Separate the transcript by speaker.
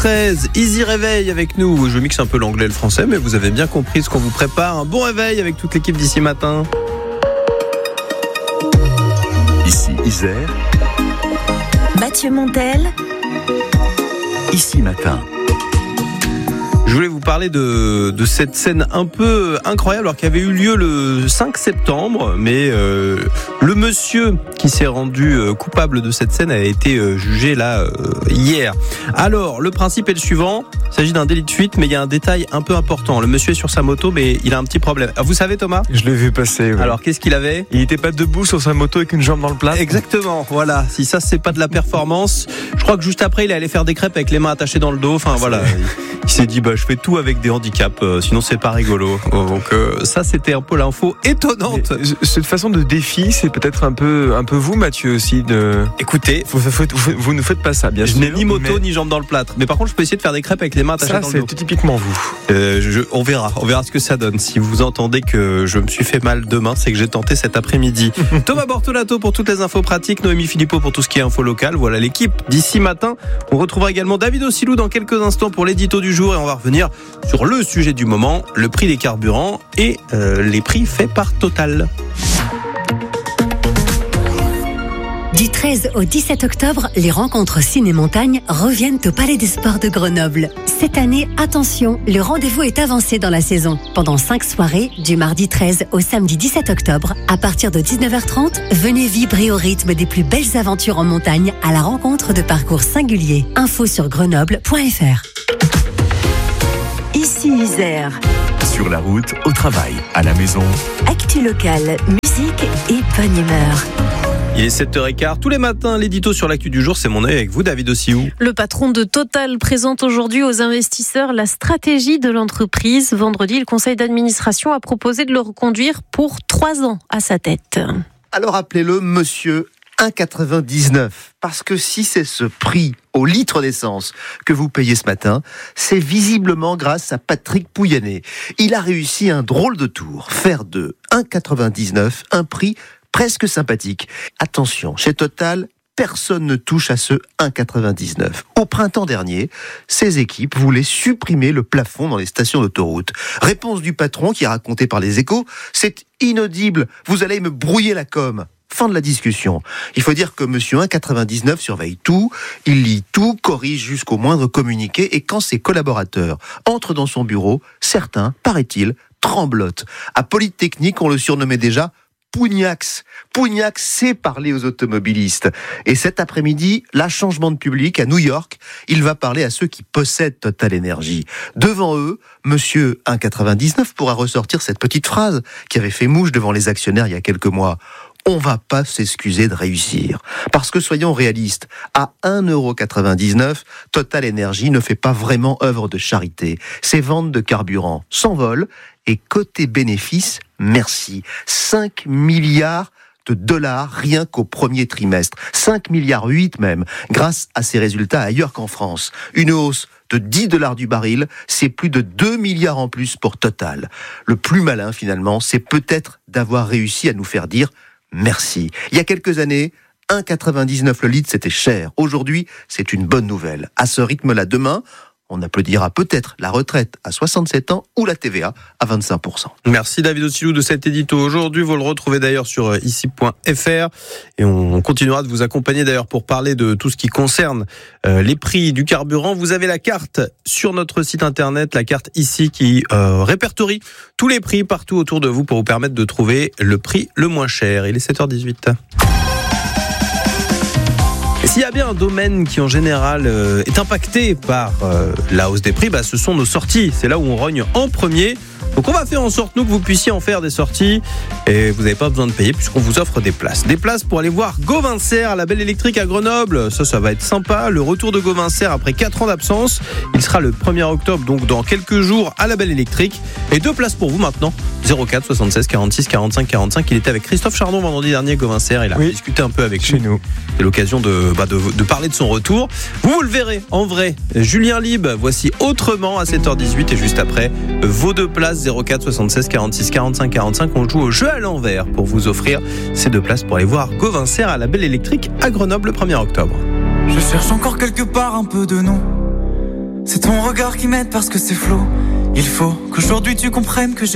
Speaker 1: 8h13, Easy Réveil avec nous. Je mixe un peu l'anglais et le français, mais vous avez bien compris ce qu'on vous prépare. Un bon réveil avec toute l'équipe d'ici matin.
Speaker 2: Ici Isère.
Speaker 3: Mathieu Montel.
Speaker 2: Ici matin.
Speaker 1: Je voulais vous parler de cette scène un peu incroyable, alors qui avait eu lieu le 5 septembre, mais le monsieur qui s'est rendu coupable de cette scène a été jugé là hier. Alors, le principe est le suivant, il s'agit d'un délit de fuite, mais il y a un détail un peu important. Le monsieur est sur sa moto, mais il a un petit problème. Vous savez, Thomas ?
Speaker 4: Je l'ai vu passer. Oui.
Speaker 1: Alors, qu'est-ce qu'il avait ?
Speaker 4: Il n'était pas debout sur sa moto avec une jambe dans le plat.
Speaker 1: Exactement, voilà. Si ça, c'est pas de la performance, je crois que juste après, il est allé faire des crêpes avec les mains attachées dans le dos. Enfin, voilà. Il s'est dit, je fais tout avec des handicaps, sinon c'est pas rigolo. Donc ça, c'était un peu l'info étonnante.
Speaker 4: Mais cette façon de défi, c'est peut-être un peu vous, Mathieu, aussi.
Speaker 1: Écoutez,
Speaker 4: vous ne faites pas ça, bien sûr.
Speaker 1: Je n'ai ni moto ni jambe dans le plâtre. Mais par contre, je peux essayer de faire des crêpes avec les mains attachées dans le dos.
Speaker 4: Ça, c'est typiquement vous.
Speaker 1: On verra ce que ça donne. Si vous entendez que je me suis fait mal demain, c'est que j'ai tenté cet après-midi. Thomas Bortolato pour toutes les infos pratiques, Noémie Philippot pour tout ce qui est info locale. Voilà l'équipe d'ici matin. On retrouvera également David Ossilou dans quelques instants pour l'édito du jour et on va revenir sur le sujet du moment, le prix des carburants et les prix faits par Total.
Speaker 3: Du 13 au 17 octobre, les rencontres ciné-montagne reviennent au Palais des Sports de Grenoble. Cette année, attention, le rendez-vous est avancé dans la saison. Pendant 5 soirées, du mardi 13 au samedi 17 octobre, à partir de 19h30, venez vibrer au rythme des plus belles aventures en montagne à la rencontre de parcours singuliers. Info sur grenoble.fr. Ici Isère.
Speaker 2: Sur la route, au travail, à la maison.
Speaker 3: Actu locale, musique et bonne humeur.
Speaker 1: Il est 7h15. Tous les matins, l'édito sur l'actu du jour, c'est mon œil avec vous, David Ossilou.
Speaker 5: Le patron de Total présente aujourd'hui aux investisseurs la stratégie de l'entreprise. Vendredi, le conseil d'administration a proposé de le reconduire pour 3 ans à sa tête.
Speaker 6: Alors appelez-le monsieur 1,99. Parce que si c'est ce prix au litre d'essence que vous payez ce matin, c'est visiblement grâce à Patrick Pouyanné. Il a réussi un drôle de tour. Faire de 1,99 un prix presque sympathique. Attention, chez Total, personne ne touche à ce 1,99. Au printemps dernier, ses équipes voulaient supprimer le plafond dans les stations d'autoroute. Réponse du patron qui est racontée par les Échos, c'est inaudible, vous allez me brouiller la com. Fin de la discussion. Il faut dire que monsieur 1,99 surveille tout, il lit tout, corrige jusqu'au moindre communiqué et quand ses collaborateurs entrent dans son bureau, certains, paraît-il, tremblotent. À Polytechnique, on le surnommait déjà Pougnax. Pougnax sait parler aux automobilistes. Et cet après-midi, là, changement de public à New York, il va parler à ceux qui possèdent Total Energy. Devant eux, monsieur 1,99 pourra ressortir cette petite phrase qui avait fait mouche devant les actionnaires il y a quelques mois. On va pas s'excuser de réussir. Parce que soyons réalistes, à 1,99€, Total Energy ne fait pas vraiment œuvre de charité. Ses ventes de carburant s'envolent et côté bénéfices, merci. 5 milliards de dollars rien qu'au premier trimestre. 5,8 milliards même, grâce à ces résultats ailleurs qu'en France. Une hausse de $10 du baril, c'est plus de 2 milliards en plus pour Total. Le plus malin finalement, c'est peut-être d'avoir réussi à nous faire dire merci. Il y a quelques années, 1,99 le litre, c'était cher. Aujourd'hui, c'est une bonne nouvelle. À ce rythme-là, demain, on applaudira peut-être la retraite à 67 ans ou la TVA à 25%.
Speaker 1: Merci David Ossilou de cet édito. Aujourd'hui, vous le retrouvez d'ailleurs sur ici.fr et on continuera de vous accompagner d'ailleurs pour parler de tout ce qui concerne les prix du carburant. Vous avez la carte sur notre site internet, la carte ici qui répertorie tous les prix partout autour de vous pour vous permettre de trouver le prix le moins cher. Il est 7h18. S'il y a bien un domaine qui en général est impacté par la hausse des prix, ce sont nos sorties. C'est là où on rogne en premier. Donc on va faire en sorte, nous, que vous puissiez en faire des sorties et vous n'avez pas besoin de payer puisqu'on vous offre des places. Des places pour aller voir Gauvin-Serre à la Belle Électrique à Grenoble. Ça va être sympa. Le retour de Gauvin-Serre après 4 ans d'absence. Il sera le 1er octobre, donc dans quelques jours à la Belle Électrique. Et 2 places pour vous maintenant. 04 76 46 45 45. Il était avec Christophe Chardon vendredi dernier, Gauvin-Serre. Il a discuté un peu avec
Speaker 4: chez nous.
Speaker 1: C'est l'occasion de parler de son retour. Vous le verrez en vrai. Julien Lieb, voici Autrement à 7h18 et juste après, vos 2 places 04 76 46 45 45. On joue au jeu à l'envers pour vous offrir ces 2 places pour aller voir Gauvin-Serre à la Belle Électrique à Grenoble le 1er octobre.
Speaker 7: Je cherche encore quelque part un peu de nous. C'est ton regard qui m'aide parce que c'est flou. Il faut qu'aujourd'hui tu comprennes que j'ai